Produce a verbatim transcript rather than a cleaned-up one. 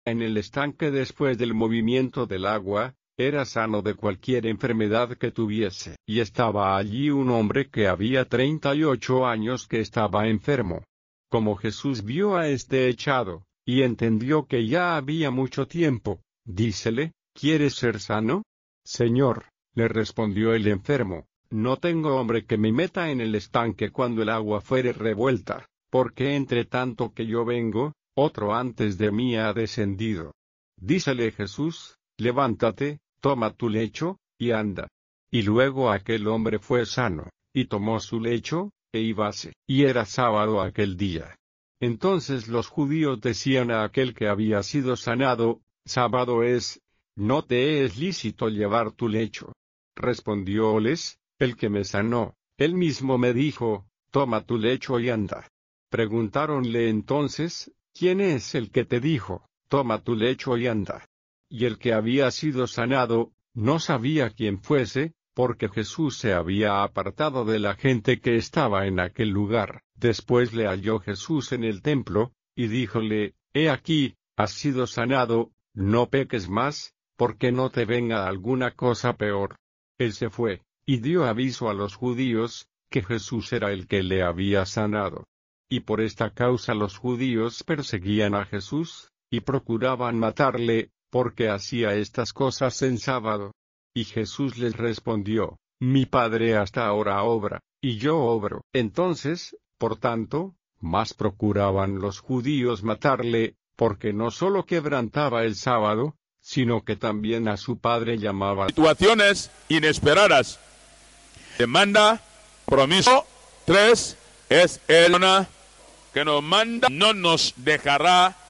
en el estanque después del movimiento del agua, era sano de cualquier enfermedad que tuviese. Y estaba allí un hombre que había treinta y ocho años que estaba enfermo. Como Jesús vio a este echado, y entendió que ya había mucho tiempo, dícele, ¿quieres ser sano? Señor, le respondió el enfermo, no tengo hombre que me meta en el estanque cuando el agua fuere revuelta, porque entre tanto que yo vengo, otro antes de mí ha descendido. Dícele Jesús, levántate, toma tu lecho, y anda. Y luego aquel hombre fue sano, y tomó su lecho, e íbase. Y era sábado aquel día. Entonces los judíos decían a aquel que había sido sanado, sábado es, no te es lícito llevar tu lecho. Respondióles, el que me sanó, él mismo me dijo, toma tu lecho y anda. Preguntáronle entonces, ¿quién es el que te dijo, toma tu lecho y anda? Y el que había sido sanado, no sabía quién fuese, porque Jesús se había apartado de la gente que estaba en aquel lugar. Después le halló Jesús en el templo, y díjole, he aquí, has sido sanado, no peques más, porque no te venga alguna cosa peor. Él se fue, y dio aviso a los judíos, que Jesús era el que le había sanado. Y por esta causa los judíos perseguían a Jesús, y procuraban matarle, porque hacía estas cosas en sábado. Y Jesús les respondió, mi Padre hasta ahora obra, y yo obro. Entonces, por tanto, más procuraban los judíos matarle, porque no solo quebrantaba el sábado, sino que también a su Padre llamaba. Situaciones inesperadas. Demanda, promiso. Tres, es el que nos manda, no nos dejará